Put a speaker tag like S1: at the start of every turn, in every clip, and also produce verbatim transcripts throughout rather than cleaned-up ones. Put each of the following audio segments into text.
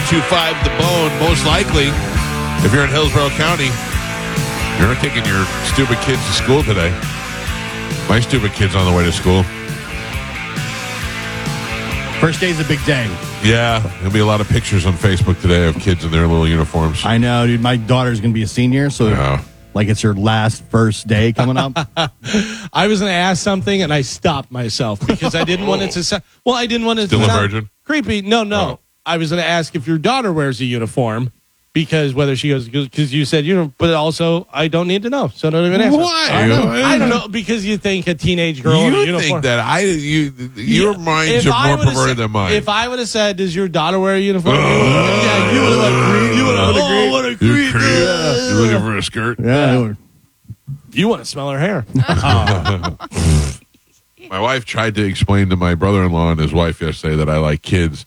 S1: two five The Bone. Most likely, if you're in Hillsborough County, you're not taking your stupid kids to school today. My stupid kid's on the way to school.
S2: First day's a big day.
S1: Yeah, there'll be a lot of pictures on Facebook today of kids in their little uniforms.
S2: I know, dude. My daughter's going to be a senior, so
S1: Yeah.
S2: like it's her last first day coming up.
S3: I was going to ask something, and I stopped myself because I didn't want it to sound... Well, I didn't want it
S1: Still
S3: to
S1: a
S3: sound
S1: virgin?
S3: creepy. No, no.
S1: Oh.
S3: I was going to ask if your daughter wears a uniform, because whether she goes... Because you said, you know, but also, I don't need to know, so don't even answer.
S1: Why?
S3: I don't, I don't know, because you think a teenage girl in a
S1: You
S3: uniform...
S1: think that I you your
S3: Yeah,
S1: minds
S3: if
S1: are
S3: I
S1: more
S3: would've
S1: perverted
S3: said-
S1: than mine.
S3: If I would have said, does your daughter wear a uniform?
S1: Uh,
S3: yeah, you would have agreed. You would have
S1: uh,
S3: agreed. Oh, what a
S1: you
S3: creep.
S1: creep.
S3: Yeah.
S1: You looking for a skirt?
S2: Yeah.
S3: You want to smell her hair.
S1: My wife tried to explain to my brother-in-law and his wife yesterday that I like kids.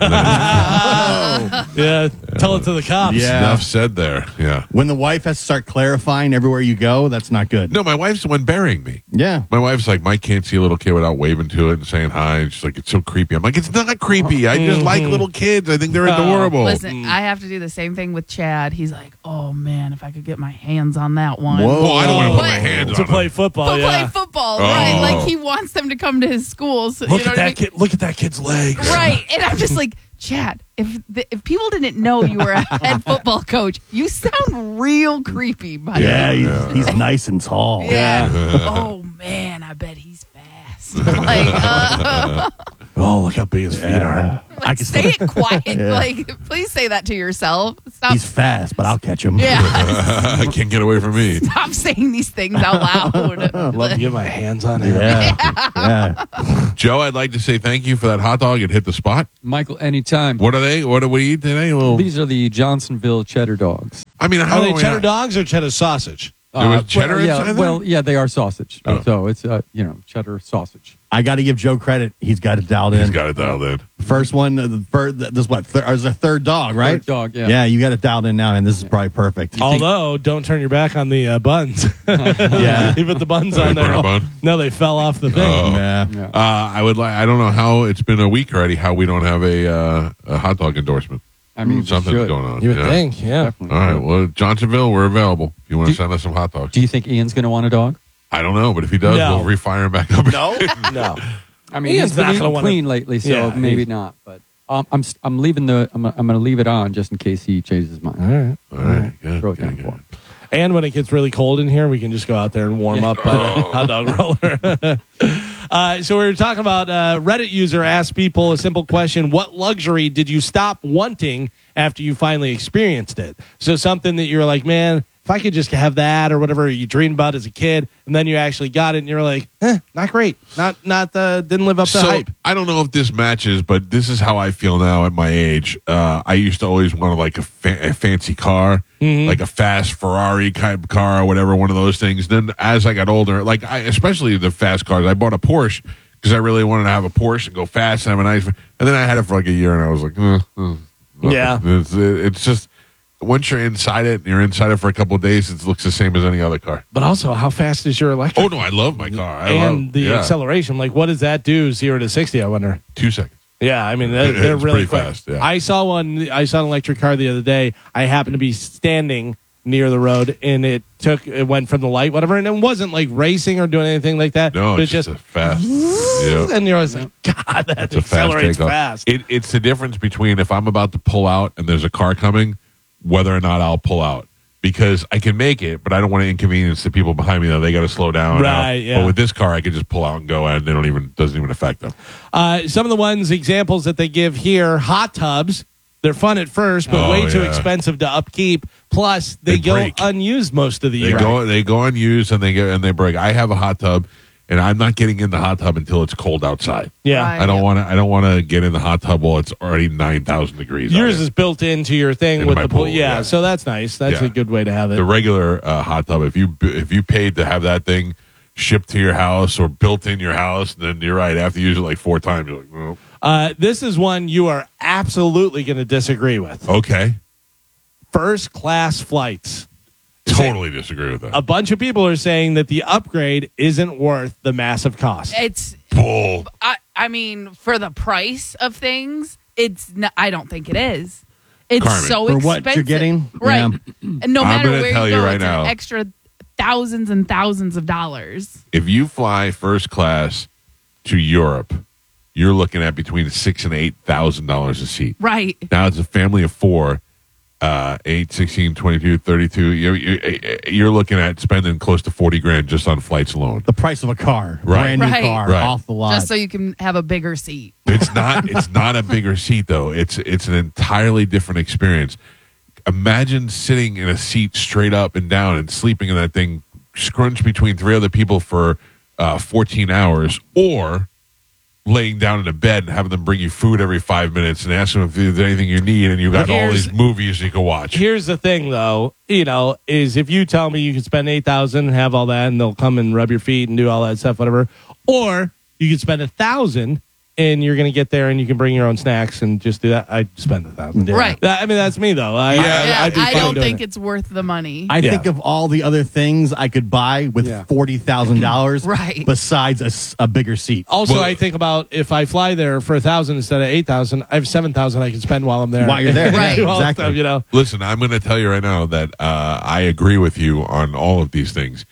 S3: Yeah, tell it to the cops.
S2: Yeah.
S1: Enough said there. Yeah.
S2: When the wife has to start clarifying everywhere you go, that's not good.
S1: No, my wife's the one burying me.
S2: Yeah.
S1: My wife's like, Mike can't see a little kid without waving to it and saying hi. And she's like, it's so creepy. I'm like, it's not creepy. I just like little kids. I think they're adorable.
S4: Listen, I have to do the same thing with Chad. He's like, oh, man, if I could get my hands on that one.
S2: Whoa.
S1: Well, I don't want to put my
S4: What?
S1: hands
S3: To
S1: on
S3: play
S1: them.
S3: football,
S4: But
S3: yeah.
S4: play football,
S1: Oh.
S4: right? Like, he wants them to come to his schools.
S3: Look
S4: you know
S3: at
S4: what I
S3: that
S4: mean?
S3: kid. Look at that kid's legs.
S4: Right. And I'm just like, Chad, if the, if people didn't know you were a head football coach, you sound real creepy, buddy.
S2: Yeah, he's,
S1: Yeah.
S2: he's nice and tall.
S4: Yeah. Oh, man, I bet he's fast. like, uh,
S3: Oh, look how big his feet are.
S4: like,
S2: can
S4: say it quiet.
S2: Yeah.
S4: Like, please say that to yourself. Stop.
S2: He's fast, but I'll catch him.
S4: yeah.
S1: I can't get away from me.
S4: Stop saying these things out loud.
S3: I'd love to get my hands on him.
S2: Yeah. Yeah.
S1: Joe, I'd like to say thank you for that hot dog. It hit the spot.
S5: Michael, anytime.
S1: What are they? What do we eat today? A little,
S5: These are the Johnsonville cheddar dogs.
S1: I mean, how
S3: Are they
S1: do we
S3: cheddar
S1: not-
S3: dogs or cheddar sausage?
S1: There was
S5: Uh,
S1: cheddar
S5: well, yeah,
S1: inside
S5: well,
S1: there?
S5: yeah, they are sausage.
S1: Oh.
S5: So it's, uh, you know, cheddar sausage.
S2: I got to give Joe credit. He's got it dialed in.
S1: He's got it dialed in.
S2: First one, uh, the first, this is what? Thir- is a third dog, right?
S5: Third dog, yeah.
S2: Yeah, you got it dialed in now, and this is probably perfect.
S3: Although, don't turn your back on the uh, buns.
S2: Yeah.
S3: You put the buns
S1: Did
S3: on
S1: they put
S3: there.
S1: a bun?
S3: No, they fell off the thing.
S1: Oh.
S2: Yeah.
S5: Yeah.
S1: Uh, I would like. I don't know how it's been a week already. How we don't have a, uh, a hot dog endorsement.
S5: I mean, we
S1: Something's
S5: should.
S1: going on.
S3: You would
S1: yeah.
S3: think, yeah.
S5: Definitely.
S1: All right. Well, Johnsonville, we're available. If you want to
S5: Do-
S1: send us some hot dogs.
S5: Do you think Ian's going to want a dog?
S1: I don't know, but if he does,
S3: No.
S1: we'll refire him back up.
S3: No, no.
S5: I mean,
S3: Ian's
S5: he's
S3: not
S5: been
S3: gonna
S5: eating
S3: wanna-
S5: clean lately, so
S3: Yeah,
S5: maybe
S3: he's-
S5: not. But um, I'm s- I'm leaving the I'm I'm going to leave it on just in case he changes his mind.
S3: All right.
S1: All right. Good,
S5: Throw it
S1: good,
S5: down
S1: good.
S5: for him.
S3: And when it gets really cold in here, we can just go out there and warm up by the hot dog roller. uh, so we were talking about uh, Reddit user asked people a simple question: what luxury did you stop wanting after you finally experienced it? So something that you're like, man, if I could just have that or whatever you dreamed about as a kid, and then you actually got it, and you're like, eh, not great, not not uh, didn't live up to
S1: So
S3: hype.
S1: I don't know if this matches, but this is how I feel now at my age. Uh, I used to always want like a, fa- a fancy car,
S3: Mm-hmm.
S1: like a fast Ferrari type car or whatever, one of those things. Then as I got older, like I, especially the fast cars, I bought a Porsche because I really wanted to have a Porsche and go fast and have a nice. And then I had it for like a year, and I was like, eh, eh,
S3: Yeah.
S1: it's, it's just once you're inside it, and you're inside it for a couple of days, it looks the same as any other car.
S3: But also, how fast is your electric?
S1: Oh no, I love my car. I
S3: and
S1: love,
S3: the
S1: yeah,
S3: acceleration, like what does that do zero to sixty? I wonder.
S1: two seconds.
S3: Yeah, I mean they're,
S1: It-
S3: they're
S1: it's
S3: really
S1: pretty
S3: quick.
S1: fast, yeah.
S3: I saw one. I saw an electric car the other day. I happened to be standing near the road, and it took it went from the light, whatever, and it wasn't like racing or doing anything like that.
S1: No,
S3: but
S1: it's
S3: it
S1: just, a fast. Yeah.
S3: and you're always like, God, that
S1: It's a fast
S3: accelerates
S1: takeoff.
S3: fast.
S1: It, it's the difference between if I'm about to pull out and there's a car coming, whether or not I'll pull out. Because I can make it, but I don't want to inconvenience the people behind me that they got to slow down.
S3: Right, yeah.
S1: But with this car, I could just pull out and go, and they don't even doesn't even affect them.
S3: Uh, some of the ones examples that they give here: hot tubs. They're fun at first, but
S1: Oh,
S3: way too
S1: yeah.
S3: expensive to upkeep. Plus, they,
S1: They
S3: go
S1: break.
S3: unused most of the
S1: They
S3: year.
S1: go they go unused and they get and they break. I have a hot tub, and I'm not getting in the hot tub until it's cold outside.
S3: Yeah.
S4: Right.
S1: I don't want to. I don't want to get in the hot tub while it's already nine thousand degrees. out
S3: Yours
S1: here.
S3: is built into your thing
S1: Into
S3: with
S1: my
S3: the pool.
S1: pool,
S3: Yeah,
S1: yeah.
S3: so that's nice. That's
S1: Yeah.
S3: a good way to have it.
S1: the regular uh, hot tub. If you if you paid to have that thing shipped to your house or built in your house, then you're right. After you use it like four times, you're like, well,
S3: Uh, this is one you are absolutely going to disagree with.
S1: okay,
S3: First class flights.
S1: totally disagree with that.
S3: A bunch of people are saying that the upgrade isn't worth the massive cost.
S4: It's,
S1: Bull.
S4: I, I mean, for the price of things, it's. Not, I don't think it is. It's
S1: Carmen.
S4: so
S2: For
S4: expensive.
S2: what you're getting?
S4: Right.
S2: Yeah.
S4: And no
S1: I'm
S4: matter
S1: gonna
S4: where
S1: tell
S4: you
S1: you
S4: go,
S1: right
S4: it's
S1: now.
S4: an extra thousands and thousands of dollars.
S1: If you fly first class to Europe, you're looking at between six and eight thousand dollars a seat.
S4: Right.
S1: Now it's a family of four, uh, eight, sixteen, twenty-two, thirty-two. You're, you're looking at spending close to forty grand just on flights alone.
S2: The price of a car,
S1: Right.
S2: brand new
S4: Right.
S2: car,
S1: Right.
S2: off the lot.
S4: Just so you can have a bigger seat.
S1: It's not. It's not a bigger seat though. It's it's an entirely different experience. Imagine sitting in a seat straight up and down and sleeping in that thing, scrunched between three other people for uh, fourteen hours, or laying down in a bed and having them bring you food every five minutes and ask them if there's anything you need, and you got all
S3: Here's-
S1: these movies you can watch.
S3: Here's the thing, though, you know, is if you tell me you can spend eight thousand and have all that, and they'll come and rub your feet and do all that stuff, whatever, or you can spend a thousand and you're going to get there and you can bring your own snacks and just do that. I'd spend a thousand.
S2: Yeah.
S4: Right.
S3: That- I mean, that's me though. I,
S1: Yeah,
S4: Yeah,
S3: I'd be
S4: I
S3: fine
S4: don't
S3: doing
S4: think
S3: it.
S4: it's worth the money.
S2: I
S3: Yeah.
S2: think of all the other things I could buy with
S3: Yeah.
S2: forty thousand dollars,
S4: Right.
S2: besides a, s- a bigger seat.
S3: Also,
S1: Well-
S3: I think about if I fly there for a thousand instead of eight thousand, I have seven thousand I can spend while I'm there.
S2: While you're there.
S4: Right.
S3: Do all that
S2: Exactly.
S3: stuff, you know.
S1: Listen, I'm going to tell you right now that uh, I agree with you on all of these things.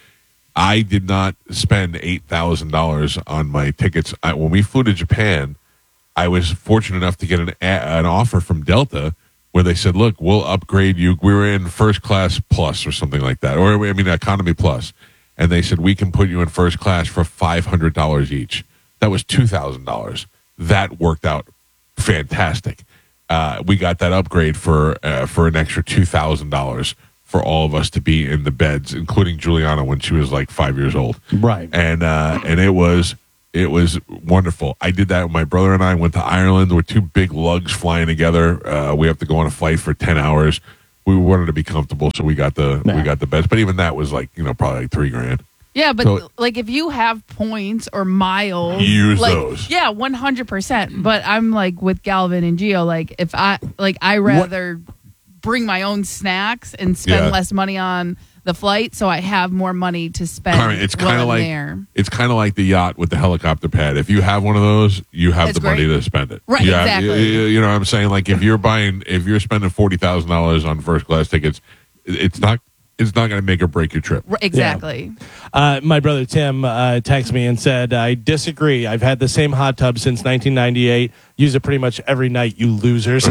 S1: I did not spend eight thousand dollars on my tickets. I, when we flew to Japan, I was fortunate enough to get an, a, an offer from Delta where they said, look, we'll upgrade you. We were in first class plus or something like that, or I mean, economy plus. And they said, we can put you in first class for five hundred dollars each. That was two thousand dollars. That worked out fantastic. Uh, we got that upgrade for uh, for an extra two thousand dollars for all of us to be in the beds, including Juliana when she was like five years old.
S2: Right.
S1: And uh, and it was it was wonderful. I did that with my brother and I went to Ireland with two big lugs flying together. Uh, we have to go on a flight for ten hours. We wanted to be comfortable, so we got the we
S2: Yeah.
S1: got the beds. But even that was like, you know, probably like three grand.
S4: Yeah, but
S1: So-
S4: like if you have points or miles,
S1: Use
S4: like,
S1: those.
S4: Yeah, one hundred percent. But I'm like with Galvin and Gio. Like if I like, I rather bring my own snacks and spend
S1: Yeah.
S4: less money on the flight, so I have more money to spend.
S1: Carmen, it's
S4: while
S1: kind of
S4: I'm
S1: like
S4: there.
S1: it's kind of like the yacht with the helicopter pad. If you have one of those, you have
S4: It's
S1: the money
S4: great.
S1: to spend it.
S4: Right,
S1: You have-
S4: exactly.
S1: You, you know what I'm saying? Like if you're buying, if you're spending forty thousand dollars on first class tickets, it- it's not it's not going to make or break your trip.
S4: R- exactly.
S3: Uh, my brother Tim uh, texted me and said, I disagree. I've had the same hot tub since nineteen ninety-eight. Use it pretty much every night, you losers.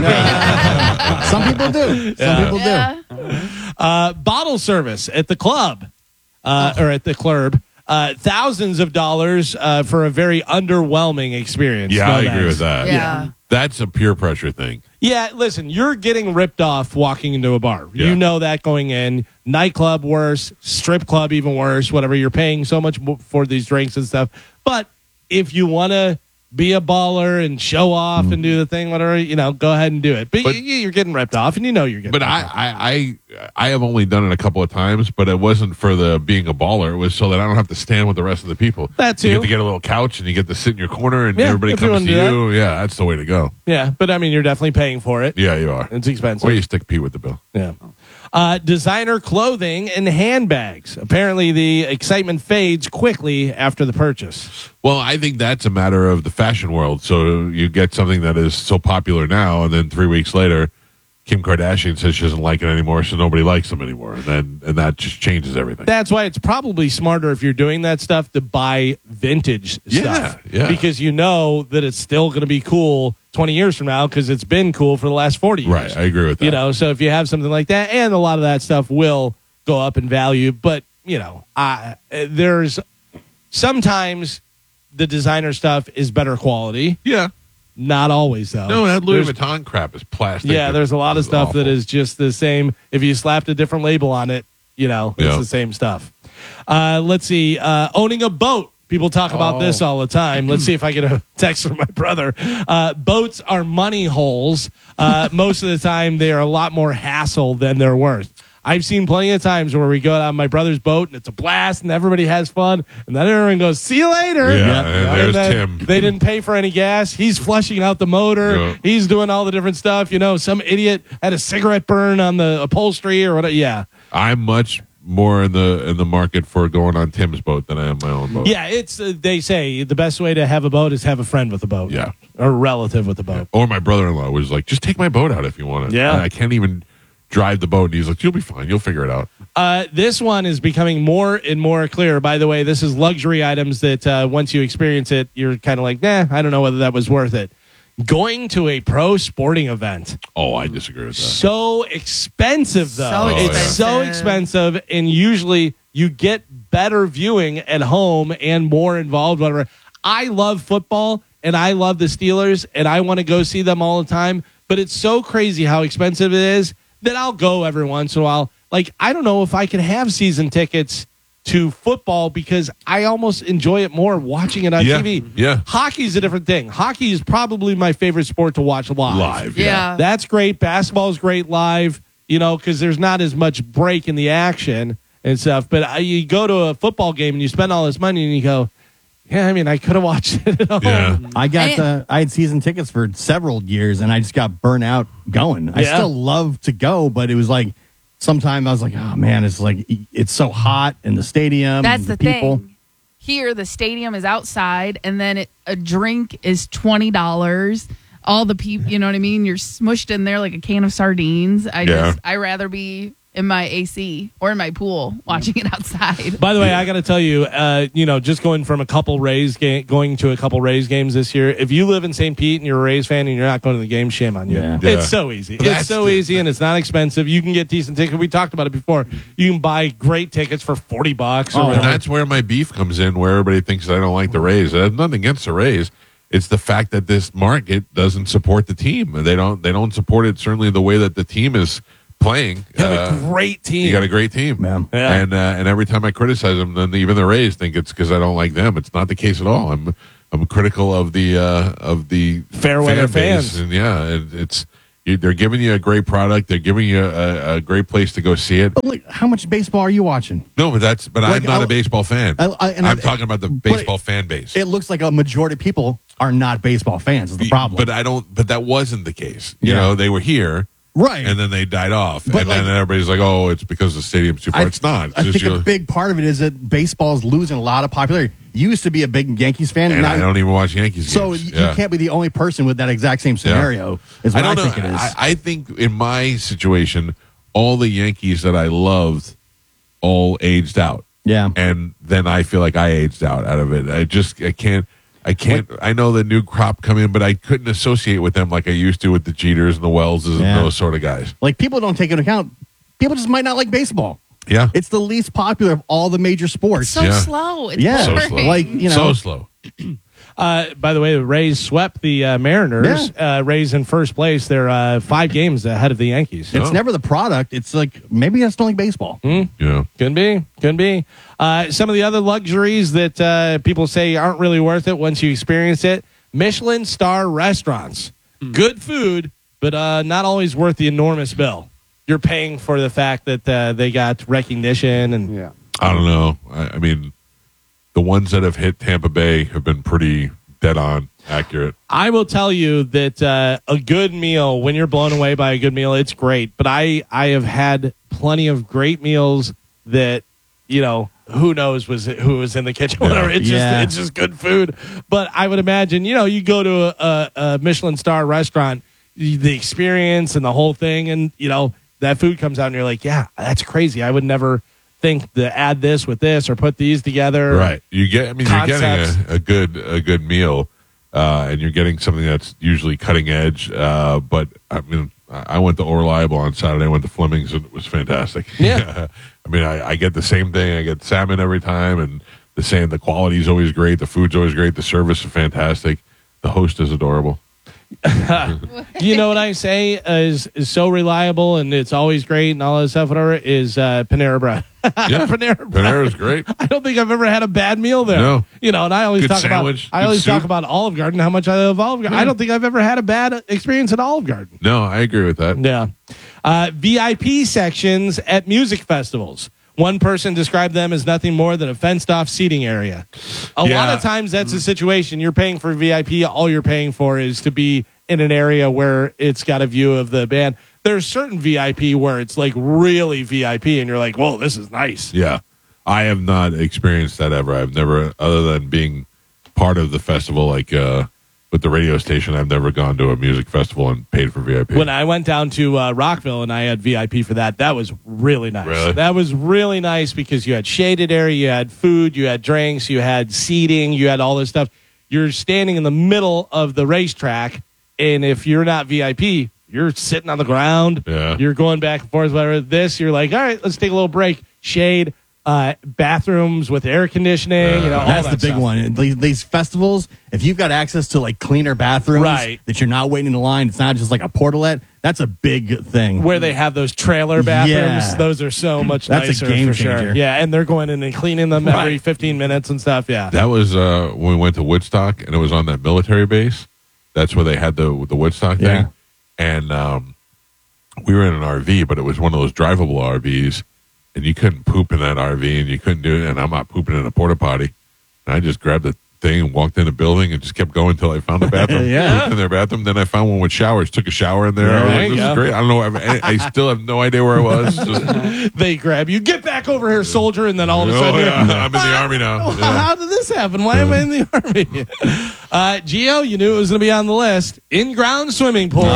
S2: Some people do. Some people do.
S4: Yeah.
S3: uh, bottle service at the club uh, or at the club. Uh, thousands of dollars uh, for a very underwhelming experience.
S1: Yeah,
S3: No
S1: I agree
S3: thanks.
S1: with that.
S4: Yeah.
S1: That's a peer pressure thing.
S3: Yeah, listen, you're getting ripped off walking into a bar.
S1: Yeah.
S3: You know that going in. Nightclub worse, strip club even worse, whatever. You're paying so much mo- for these drinks and stuff. But if you want to be a baller and show off and do the thing, whatever, you know, go ahead and do it. But,
S1: But-
S3: you, you're getting ripped off, and you know you're getting
S1: But
S3: ripped
S1: I,
S3: off.
S1: I, I, I have only done it a couple of times, but it wasn't for the being a baller. It was so that I don't have to stand with the rest of the people.
S3: That
S1: You
S3: too.
S1: get to get a little couch and you get to sit in your corner and
S3: Yeah,
S1: everybody
S3: if you
S1: comes
S3: wanna
S1: to
S3: do that.
S1: you. Yeah, that's the way to go.
S3: Yeah, but I mean, you're definitely paying for it.
S1: Yeah, you are.
S3: It's expensive.
S1: Or you stick Pete with the bill.
S3: Yeah. Uh, designer clothing and handbags. Apparently, the excitement fades quickly after the purchase.
S1: Well, I think that's a matter of the fashion world. So you get something that is so popular now, and then three weeks later, Kim Kardashian says she doesn't like it anymore, so nobody likes them anymore, and then and that just changes everything.
S3: That's why it's probably smarter if you're doing that stuff to buy vintage
S1: Yeah,
S3: stuff.
S1: yeah.
S3: Because you know that it's still going to be cool twenty years from now because it's been cool for the last forty years.
S1: Right, I agree with that.
S3: You know, so if you have something like that, and a lot of that stuff will go up in value, but, you know, I, there's sometimes the designer stuff is better quality.
S1: yeah.
S3: Not always, though.
S1: No, that Louis
S3: There's-
S1: Vuitton crap is plastic.
S3: Yeah, there's a lot of
S1: It's
S3: stuff that
S1: awful.
S3: is just the same. If you slapped a different label on it, you know, it's
S1: Yeah.
S3: the same stuff. Uh, let's see. Uh, owning a boat. People talk about
S2: Oh.
S3: this all the time. Let's see if I get a text from my brother. Uh, boats are money holes. Uh, most of the time, they are a lot more hassle than they're worth. I've seen plenty of times where we go out on my brother's boat and it's a blast and everybody has fun, and then everyone goes, "See you later."
S1: Yeah, and there's
S3: then
S1: Tim.
S3: They didn't pay for any gas. He's flushing out the motor.
S1: Yeah.
S3: He's doing all the different stuff. You know, some idiot had a cigarette burn on the upholstery or whatever. Yeah.
S1: I'm much more in the in the market for going on Tim's boat than I am my own boat.
S3: Yeah, it's uh, they say the best way to have a boat is have a friend with a boat.
S1: Yeah.
S3: Or a relative with a boat.
S1: Or my brother-in-law was like, just take my boat out if you want it.
S3: Yeah.
S1: I can't even drive the boat. And he's like, you'll be fine. You'll figure it out.
S3: Uh, this one is becoming more and more clear. By the way, this is luxury items that uh, once you experience it, you're kind of like, nah, I don't know whether that was worth it. Going to a pro sporting event.
S1: Oh, I disagree with that.
S3: So expensive, though.
S4: So
S3: it's
S1: expensive.
S3: so expensive, and usually you get better viewing at home and more involved, whatever. I love football, and I love the Steelers, and I want to go see them all the time, but it's so crazy how expensive it is that I'll go every once in a while. Like, I don't know if I can have season tickets to football because I almost enjoy it more watching it on
S1: Yeah,
S3: T V.
S1: yeah.
S3: Hockey's a different thing. Hockey is probably my favorite sport to watch live.
S1: Live, yeah.
S4: Yeah.
S3: That's great. Basketball is great live, you know, because there's not as much break in the action and stuff. But uh, you go to a football game and you spend all this money and you go, yeah, I mean, I could have watched it at home.
S1: Yeah.
S2: I got
S4: And-
S2: the I had season tickets for several years, and I just got burnt out going. I
S3: Yeah.
S2: still love to go, but it was like sometime I was like, oh man, it's like it's so hot in the stadium.
S4: That's
S2: and
S4: the
S2: people.
S4: thing. Here, the stadium is outside, and then it, a drink is twenty dollars. All the people, you know what I mean? You're smushed in there like a can of sardines. I
S1: Yeah.
S4: just, I rather be in my A C or in my pool watching it outside.
S3: By the way, I got to tell you, uh, you know, just going from a couple Rays game, going to a couple Rays games this year. If you live in Saint Pete and you're a Rays fan and you're not going to the game, shame on you.
S2: Yeah.
S1: Yeah.
S3: It's so easy.
S1: But
S3: It's
S1: that's
S3: so
S1: the-
S3: easy, and it's not expensive. You can get decent tickets. We talked about it before. You can buy great tickets for forty bucks. Or
S2: Oh,
S1: And
S3: whatever.
S1: that's where my beef comes in, where everybody thinks that I don't like the Rays. I have nothing against the Rays. It's the fact that this market doesn't support the team. They don't. They don't support it certainly the way that the team is playing.
S3: You have
S1: Uh,
S3: a great team.
S1: You got a great team,
S2: Yeah.
S3: Yeah.
S1: and uh, and every time I criticize them, then even the Rays think it's because I don't like them. It's not the case at all. I'm I'm critical of the uh, of the
S3: Fair weather
S1: fan base.
S3: fans.
S1: and yeah, it, it's you, they're giving you a great product. They're giving you a, a great place to go see it.
S2: But look, how much baseball are you watching?
S1: No, but that's but
S2: Like,
S1: I'm not
S2: I'll-
S1: a baseball fan.
S2: I- I- and
S1: I'm
S2: I-
S1: talking about the
S2: but
S1: baseball fan base.
S2: It looks like a majority of people are not baseball fans. Is the problem?
S1: But I don't. But that wasn't the case. You
S2: Yeah.
S1: know, they were here,
S2: right.
S1: and then they died off,
S2: But
S1: and
S2: like-
S1: then everybody's like, "Oh, it's because the stadium's too far."
S2: I-
S1: it's not. It's
S2: I
S1: just
S2: think
S1: you
S2: a big part of it is that baseball is losing a lot of popularity. You used to be a big Yankees fan,
S1: and
S2: now,
S1: I don't even watch Yankees
S2: so
S1: games.
S2: you,
S1: Yeah.
S2: you can't be the only person with that exact same scenario. Is
S1: I
S2: what I,
S1: don't know.
S2: think it is.
S1: I, I think in my situation, all the Yankees that I loved all aged out.
S2: yeah.
S1: And then I feel like I aged out out of it. I just I can't I can't I know the new crop come in, but I couldn't associate with them like I used to with the Jeters and the Welleses
S2: Yeah.
S1: and those sort of guys.
S2: Like people don't take into account. People just might not like baseball.
S1: Yeah.
S2: It's the least popular of all the major sports.
S4: so
S1: Yeah.
S4: slow. It's
S2: yeah,
S1: So
S4: boring.
S1: slow.
S2: like you know,
S1: so slow.
S3: Uh, by the way, the Rays swept the uh, Mariners. Uh, Rays in first place. They're uh, five games ahead of the Yankees.
S2: it's
S1: Oh.
S2: never the product. It's like maybe I just don't like baseball.
S1: Yeah.
S3: Could be, could be. Uh, some of the other luxuries that uh, people say aren't really worth it once you experience it. Michelin star restaurants, good food, but uh, not always worth the enormous bill. You're paying for the fact that uh, they got recognition and
S5: Yeah.
S1: I don't know. I, I mean, the ones that have hit Tampa Bay have been pretty dead on accurate.
S3: I will tell you that uh, a good meal, when you're blown away by a good meal, it's great. But I, I have had plenty of great meals that, you know, who knows was it, who was in the kitchen. Whatever. It's
S2: Yeah.
S3: just it's just good food. But I would imagine, you know, you go to a, a, a Michelin star restaurant, the experience and the whole thing, and you know that food comes out, and you're like, yeah, that's crazy. I would never think to add this with this or put these together.
S1: Right. You get. I mean,
S3: Concepts.
S1: you're getting a, a good a good meal, uh, and you're getting something that's usually cutting edge. Uh, but I mean, I went to Reliable on Saturday. I went to Fleming's, and it was fantastic.
S3: Yeah.
S1: I mean, I, I get the same thing. I get salmon every time, and the same. The quality is always great. The food's always great. The service is fantastic. The host is adorable.
S3: You know what I say is is so reliable and it's always great and all that stuff. Whatever is uh, Panera Bread.
S1: Yeah,
S3: Panera Bread.
S1: Panera's great.
S3: I don't think I've ever had a bad meal there.
S1: No.
S3: You know, and I always
S1: Good
S3: talk
S1: sandwich,
S3: about I
S1: good
S3: always talk
S1: soup.
S3: about Olive Garden, how much I love Olive Garden. I don't think I've ever had a bad experience at Olive Garden.
S1: No, I agree with that.
S3: Yeah. Uh, V I P sections at music festivals. One person described them as nothing more than a fenced off seating area. A
S1: Yeah.
S3: lot of times that's the situation. You're paying for V I P. All you're paying for is to be in an area where it's got a view of the band. There's certain V I P where it's like really V I P, and you're like, whoa, this is nice.
S1: Yeah. I have not experienced that ever. I've never, other than being part of the festival, like uh, with the radio station, I've never gone to a music festival and paid for V I P.
S3: When I went down to uh, Rockville and I had V I P for that, that was really nice.
S1: Really?
S3: That was really nice because you had shaded area, you had food, you had drinks, you had seating, you had all this stuff. You're standing in the middle of the racetrack, and if you're not V I P, you're sitting on the ground.
S1: Yeah.
S3: You're going back and forth, whatever. This, you're like, all right, let's take a little break. Shade, uh, bathrooms with air conditioning. You know, all
S2: That's
S3: that
S2: the big
S3: stuff.
S2: one. These, these festivals, if you've got access to like cleaner bathrooms
S3: Right.
S2: that you're not waiting in line, it's not just like a portalette. That's a big thing.
S3: Where they have those trailer bathrooms,
S2: Yeah.
S3: those are so much
S2: That's a
S3: nicer
S2: game
S3: for sure.
S2: changer.
S3: Yeah, and they're going in and cleaning them every
S2: Right.
S3: fifteen minutes and stuff. Yeah.
S1: That was uh, when we went to Woodstock, and it was on that military base. That's where they had the the Woodstock thing.
S2: Yeah.
S1: And um, we were in an R V, but it was one of those drivable R Vs, and you couldn't poop in that R V, and you couldn't do it. And I'm not pooping in a porta potty. And I just grabbed the thing and walked in the building and just kept going until I found a bathroom.
S2: Yeah.
S1: Pooped in their bathroom. Then I found one with showers. Took a shower in there.
S2: Yeah,
S1: I was
S3: there
S1: like,
S3: you
S1: this
S3: go.
S1: is great. I don't know. I, I still have no idea where I was. Just,
S3: They grab you, get back over here, soldier, and then all of a
S1: oh,
S3: sudden,
S1: yeah,
S3: you're,
S1: I'm in the army now.
S3: Well,
S1: Yeah.
S3: how did this happen? Why am I in the army? Uh, Gio, you knew it was going to be on the list. In-ground swimming pools.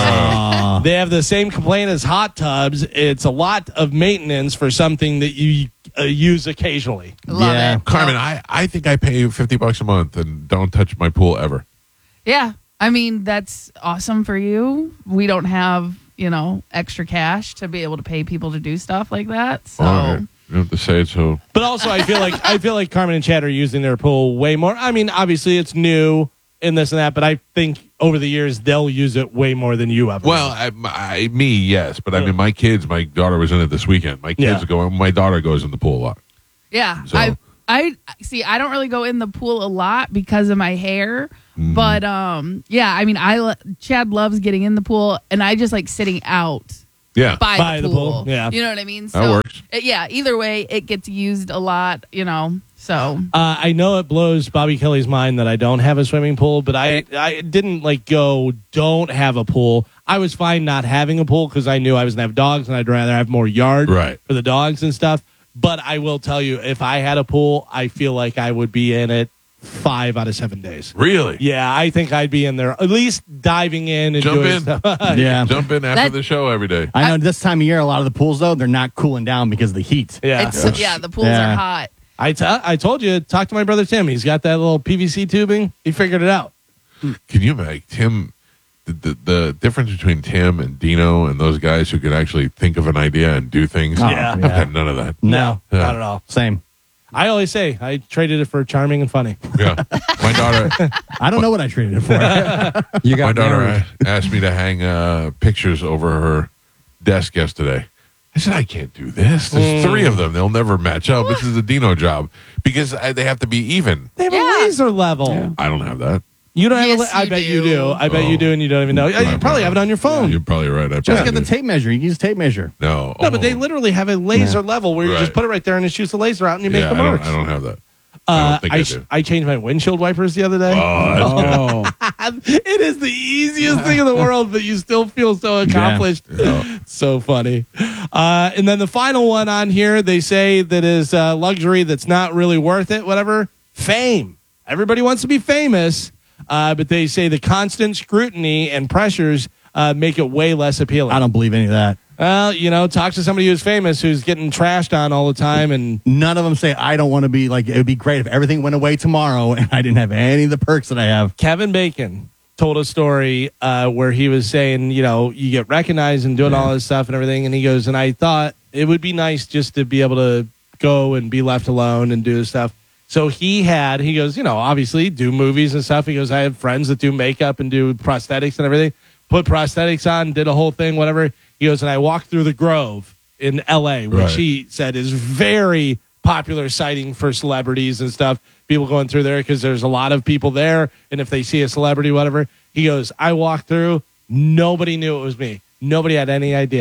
S3: They have the same complaint as hot tubs. It's a lot of maintenance for something that you uh, use occasionally.
S4: Love
S2: Yeah.
S4: it.
S1: Carmen, I, I think I pay fifty bucks a month and don't touch my pool ever.
S4: Yeah. I mean, that's awesome for you. We don't have, you know, extra cash to be able to pay people to do stuff like that. So,
S1: All right. You don't have to say it so.
S3: But also, I feel like I feel like Carmen and Chad are using their pool way more. I mean, obviously, it's new and this and that, but I think over the years they'll use it way more than you ever.
S1: Well, I, I, me, yes. But I mean, my kids, my daughter was in it this weekend. My kids
S3: Yeah.
S1: go, my daughter goes in the pool a lot.
S4: yeah.
S1: So-
S4: I I see I don't really go in the pool a lot because of my hair.
S1: Mm-hmm.
S4: But um yeah, I mean I lo- Chad loves getting in the pool and I just like sitting out
S1: Yeah.
S4: by,
S3: By
S4: the,
S3: the
S4: pool.
S3: pool, yeah.
S4: You know what I mean?
S1: That works.
S4: uh, yeah, either way it gets used a lot, you know. So
S3: Uh, I know it blows Bobby Kelly's mind that I don't have a swimming pool, but I I didn't like go don't have a pool. I was fine not having a pool because I knew I was gonna have dogs and I'd rather have more yard
S1: Right.
S3: for the dogs and stuff. But I will tell you, if I had a pool, I feel like I would be in it five out of seven days.
S1: Really?
S3: Yeah, I think I'd be in there at least diving in and
S1: Jump
S3: doing
S1: in.
S3: stuff.
S2: Yeah.
S1: Jump in after
S4: That-
S1: the show every day.
S2: I know this time of year, a lot of the pools, though, they're not cooling down because of the heat.
S3: Yeah.
S4: it's yeah, the pools
S2: Yeah.
S4: are hot.
S3: I, t- I told you, talk to my brother Tim. He's got that little P V C tubing. He figured it out.
S1: Can you make Tim, the, the, the difference between Tim and Dino and those guys who could actually think of an idea and do things?
S2: Oh,
S3: Yeah.
S1: I've got none of that.
S2: No,
S1: Yeah.
S3: Not at all.
S2: same.
S3: I always say I traded it for charming and funny.
S1: Yeah. My daughter,
S2: I don't know what I traded it for.
S5: You
S1: my
S5: got
S1: daughter
S5: married.
S1: a- asked me to hang uh, pictures over her desk yesterday. I said, I can't do this. There's three of them. They'll never match up. This is a Dino job because I, they have to be even.
S3: They have
S4: Yeah.
S3: a laser level.
S5: Yeah.
S1: I don't have that.
S3: You don't have.
S4: Yes,
S3: a, la- I
S4: you
S3: bet you
S4: do.
S3: do. I bet
S1: Oh.
S3: you do, and you don't even know. You probably have it on your phone.
S1: You're probably right. I
S2: Just
S1: probably
S2: get the
S1: do.
S2: tape measure. You can use tape measure.
S1: No.
S3: No, but they
S1: Oh.
S3: literally have a laser level where you
S1: Right.
S3: just put it right there and it shoots the laser out and you make
S1: yeah,
S3: the
S1: I don't,
S3: marks.
S1: I don't have that. I
S3: Uh,
S1: don't think
S3: I,
S1: I
S3: sh-
S1: do.
S3: I changed my windshield wipers the other day.
S1: Oh, that's
S5: Oh,
S3: It is the easiest thing in the world, but you still feel so accomplished.
S1: Yeah.
S3: So funny. Uh, and then the final one on here, they say that is uh, luxury that's not really worth it, whatever. Fame. Everybody wants to be famous, uh, but they say the constant scrutiny and pressures uh, make it way less appealing.
S2: I don't believe any of that.
S3: Well, you know, talk to somebody who's famous who's getting trashed on all the time and
S2: None of them say, I don't want to be like, it would be great if everything went away tomorrow and I didn't have any of the perks that I have.
S3: Kevin Bacon told a story uh, where he was saying, you know, you get recognized and doing all this stuff and everything. And he goes, and I thought it would be nice just to be able to go and be left alone and do this stuff. So he had, he goes, you know, obviously do movies and stuff. He goes, I have friends that do makeup and do prosthetics and everything. Put prosthetics on, did a whole thing, whatever. He goes, and I walked through the Grove in L A, which
S1: Right.
S3: he said is very popular sighting for celebrities and stuff. People going through there because there's a lot of people there. And if they see a celebrity, whatever, he goes, I walked through. Nobody knew it was me. Nobody had any idea.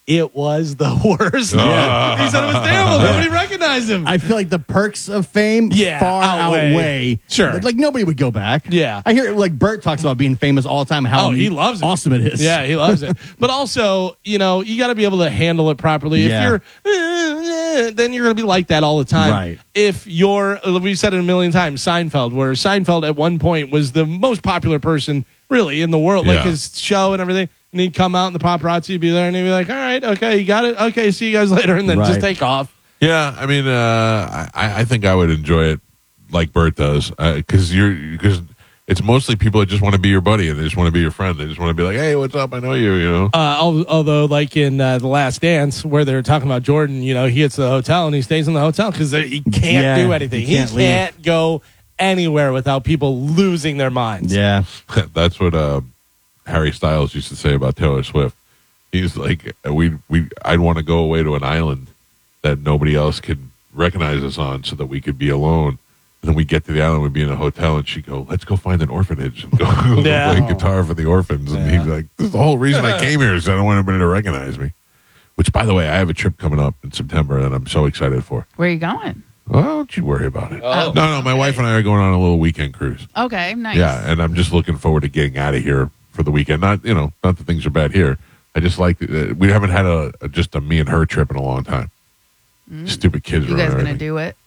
S3: It was the worst.
S1: Yeah.
S3: He said it was terrible. Nobody recognized him.
S2: I feel like the perks of fame
S3: Yeah,
S2: far
S3: outweigh.
S2: outweigh.
S3: Sure.
S2: Like, like, nobody would go back.
S3: Yeah.
S2: I hear like Bert talks about being famous all the time. How
S3: Oh, he loves it.
S2: awesome it is.
S3: Yeah, he loves it. But also, you know, you got to be able to handle it properly.
S2: Yeah.
S3: If you're, eh, eh, then you're going to be like that all the time.
S2: Right.
S3: If you're, we've said it a million times, Seinfeld, where Seinfeld at one point was the most popular person really in the world, like
S1: Yeah.
S3: his show and everything. And he'd come out and the paparazzi would be there and he'd be like, all right, okay, you got it. Okay, see you guys later. And then
S2: Right.
S3: just take off.
S1: Yeah, I mean, uh, I, I think I would enjoy it like Bert does because you're because it's mostly people that just want to be your buddy and they just want to be your friend. They just want to be like, hey, what's up? I know you. You know.
S3: Uh, al- although, like in uh, The Last Dance, where they're talking about Jordan, you know, he gets to the hotel and he stays in the hotel because he can't
S2: Yeah,
S3: do anything.
S2: he
S3: He
S2: can't
S3: can't,
S2: leave.
S3: go anywhere without people losing their minds.
S2: Yeah.
S1: That's what uh, Harry Styles used to say about Taylor Swift. He's like, we we I'd want to go away to an island that nobody else could recognize us on, so that we could be alone. And then we get to the island, we'd be in a hotel, and she'd go, "Let's go find an orphanage and go
S3: Yeah.
S1: play guitar for the orphans." And
S3: Yeah.
S1: he's like, "This is the whole reason I came here, is I don't want anybody to recognize me." Which, by the way, I have a trip coming up in September that I'm so excited for.
S4: Where are you going?
S1: Oh, don't you worry about it.
S3: Oh.
S1: No, no, my wife and I are going on a little weekend cruise.
S4: Okay, nice.
S1: Yeah, and I'm just looking forward to getting out of here for the weekend. Not, you know, not that things are bad here. I just like uh, we haven't had a, a just a me and her trip in a long time. Stupid kids.
S4: You
S1: ruin
S4: guys gonna
S1: everything.
S4: do it?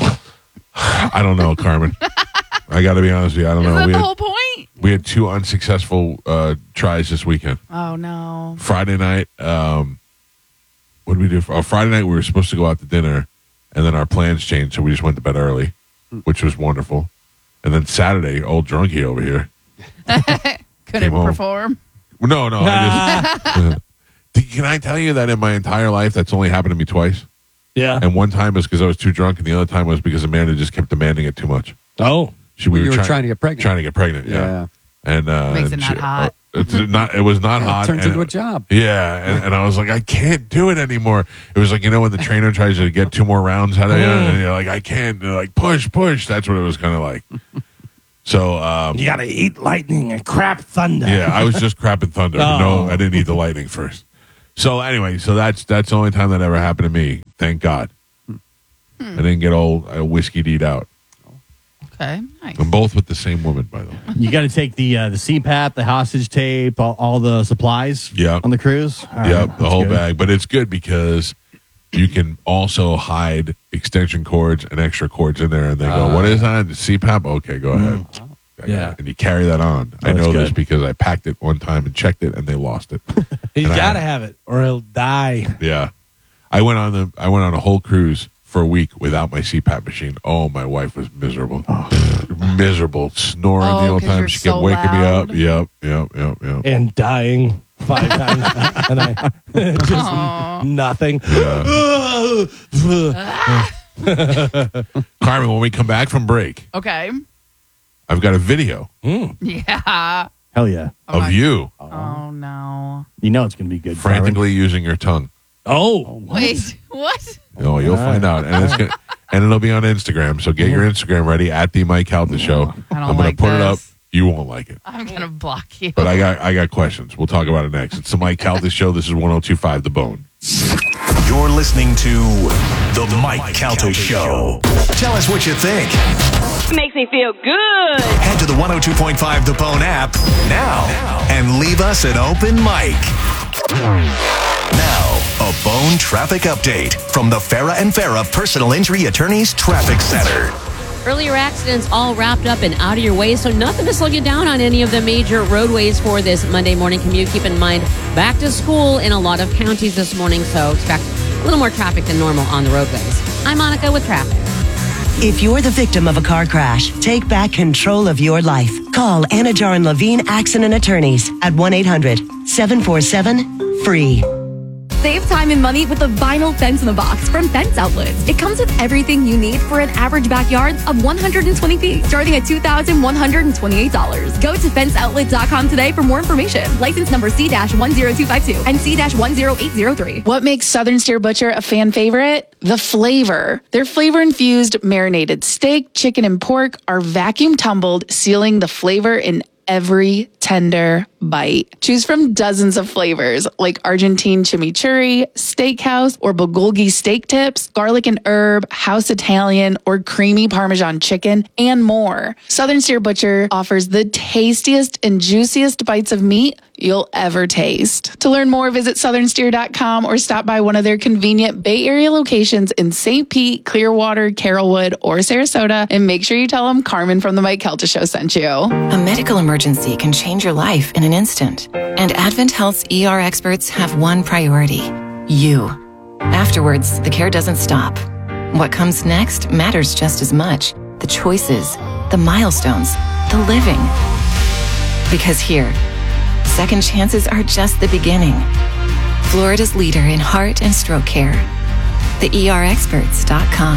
S1: I don't know, Carmen. I got to be honest with you. I don't
S4: Is
S1: know.
S4: that
S1: We
S4: the
S1: had,
S4: whole point?
S1: we had two unsuccessful uh, tries this weekend.
S4: Oh no.
S1: Friday night, um, what did we do? For, oh, Friday night we were supposed to go out to dinner, and then our plans changed, so we just went to bed early, which was wonderful. And then Saturday, old drunkie over here.
S4: Couldn't
S1: home.
S4: perform.
S1: No, no. I just, can I tell you that in my entire life, that's only happened to me twice?
S3: Yeah.
S1: And one time was because I was too drunk, and the other time was because Amanda just kept demanding it too much.
S3: Oh.
S1: She, we
S5: You were
S1: try-
S5: trying to get pregnant.
S1: Trying to get pregnant, yeah.
S5: Yeah.
S1: And uh,
S4: Makes it
S1: and
S4: not hot.
S1: uh, it's not. It was not hot.
S5: It turns
S1: and
S5: into
S1: it-
S5: a job.
S1: Yeah, and, and I was like, I can't do it anymore. It was like, you know, when the trainer tries to get two more rounds out of you, and you're like, I can't. They're like, push, push. That's what it was kind of like. So, um,
S3: You got to eat lightning and crap thunder.
S1: yeah, I was just crapping thunder.
S3: Oh.
S1: No, I didn't eat the lightning first. So anyway, so that's that's the only time that ever happened to me. Thank God. I didn't get all uh, whiskey deed out.
S4: Okay, nice.
S1: I'm both with the same woman, by the way.
S2: You got to take the uh, the C PAP, the hostage tape, all, all the supplies.
S1: Yeah.
S2: On the cruise. All right,
S1: Yep, the
S2: that's
S1: whole
S2: good.
S1: bag. But it's good because you can also hide extension cords and extra cords in there, and they go, "What is that? The C PAP? Okay, go ahead."
S3: Yeah.
S1: and you carry that on. I
S2: that's
S1: know this
S2: good.
S1: because I packed it one time and checked it, and they lost it.
S3: You
S1: And I-
S3: got to have it or he'll die.
S1: Yeah, I went on the I went on a whole cruise for a week without my C PAP machine. Oh, my wife was miserable, miserable, snoring
S4: Oh,
S1: the whole
S4: 'cause
S1: time.
S4: you're
S1: She kept
S4: so
S1: waking
S4: loud.
S1: me up. Yep, yep, yep, yep.
S3: And dying five times. And I just
S4: Aw.
S3: nothing.
S1: Carmen, when we come back from break,
S4: Okay.
S1: I've got a video
S4: Yeah.
S2: Hell yeah.
S4: Oh,
S1: of
S4: my-
S1: you
S4: Oh no.
S2: You know it's going to be good. Byron.
S1: frantically using your tongue.
S3: Oh.
S4: Wait. What?
S1: Oh, you'll find out, and it's gonna, and it'll be on Instagram. So get your Instagram ready at the Mike Calta Show.
S4: I don't
S1: I'm gonna
S4: like
S1: put it up.
S4: this.
S1: You won't like it,
S4: I'm gonna block you.
S1: but I got I got questions. We'll talk about it next. It's the Mike Calta Show. This is one oh two point five The Bone.
S6: You're listening to The Mike Calta Show. Tell us what you think.
S7: Makes me feel good.
S6: Head to the one oh two point five The Bone app now and leave us an open mic. Now, a Bone traffic update from the Farah and Farah Personal Injury Attorneys Traffic Center.
S8: Earlier accidents all wrapped up and out of your way, so nothing to slow you down on any of the major roadways for this Monday morning commute. Keep in mind, back to school in a lot of counties this morning, so expect a little more traffic than normal on the roadways. I'm Monica with traffic.
S9: If you're the victim of a car crash, take back control of your life. Call Anajar and Levine Accident Attorneys at one eight hundred seven four seven free.
S10: Save time and money with the vinyl fence in a box from Fence Outlets. It comes with everything you need for an average backyard of one hundred twenty feet, starting at two thousand one hundred twenty-eight dollars. Go to fence outlet dot com today for more information. License number C one zero two five two and C one zero eight zero three.
S11: What makes Southern Steer Butcher a fan favorite? The flavor. Their flavor-infused marinated steak, chicken, and pork are vacuum tumbled, sealing the flavor in every tender bite. Choose from dozens of flavors like Argentine chimichurri, steakhouse, or bulgogi steak tips, garlic and herb, house Italian, or creamy Parmesan chicken, and more. Southern Steer Butcher offers the tastiest and juiciest bites of meat you'll ever taste. To learn more, visit southern steer dot com or stop by one of their convenient Bay Area locations in Saint Pete, Clearwater, Carrollwood, or Sarasota, and make sure you tell them Carmen from the Mike Kelta Show sent you.
S12: A medical emergency can change your life in an instant, and Advent Health's E R experts have one priority: you. Afterwards, the care doesn't stop. What comes next matters just as much. The choices, the milestones, the living. Because here, second chances are just the beginning. Florida's leader in heart and stroke care. the E R experts dot com.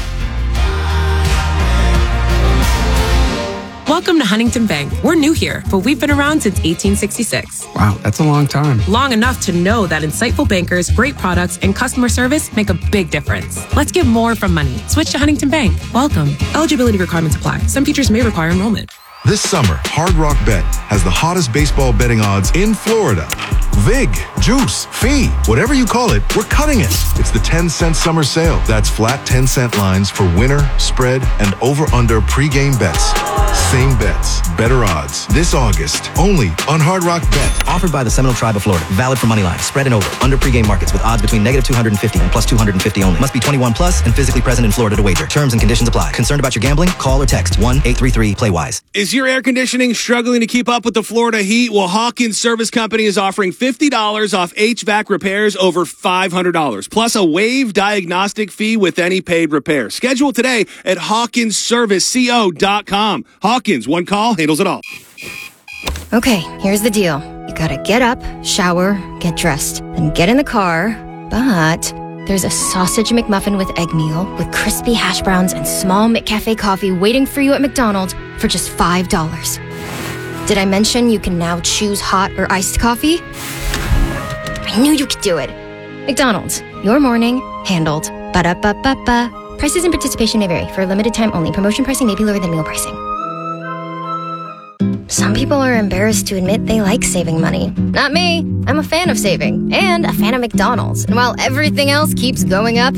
S13: Welcome to Huntington Bank. We're new here, but we've been around since eighteen sixty-six.
S14: Wow, that's a long time.
S13: Long enough to know that insightful bankers, great products, and customer service make a big difference. Let's get more from money. Switch to Huntington Bank. Welcome. Eligibility requirements apply. Some features may require enrollment.
S15: This summer, Hard Rock Bet has the hottest baseball betting odds in Florida. Vig, juice, fee, whatever you call it, we're cutting it. It's the ten cent summer sale. That's flat ten cent lines for winner, spread, and over-under pregame bets. Same bets, better odds. This August, only on Hard Rock Bet.
S16: Offered by the Seminole Tribe of Florida. Valid for moneyline, spread and over, under pregame markets with odds between negative two hundred fifty and plus two hundred fifty only. Must be twenty-one plus and physically present in Florida to wager. Terms and conditions apply. Concerned about your gambling? Call or text one eight three three play wise.
S17: Is your air conditioning struggling to keep up with the Florida heat? Well, Hawkins Service Company is offering fifty dollars off H V A C repairs over five hundred dollars, plus a waived diagnostic fee with any paid repair. Schedule today at hawkins service co dot com. Hawkins, one call, handles it all.
S18: Okay, here's the deal. You gotta get up, shower, get dressed, then get in the car, but there's a sausage McMuffin with egg meal with crispy hash browns and small McCafe coffee waiting for you at McDonald's for just five dollars. Did I mention you can now choose hot or iced coffee? I knew you could do it. McDonald's, your morning, handled. Ba-da-ba-ba-ba. Prices and participation may vary. For a limited time only. Promotion pricing may be lower than meal pricing. Some people are embarrassed to admit they like saving money. Not me. I'm a fan of saving and a fan of McDonald's. And while everything else keeps going up,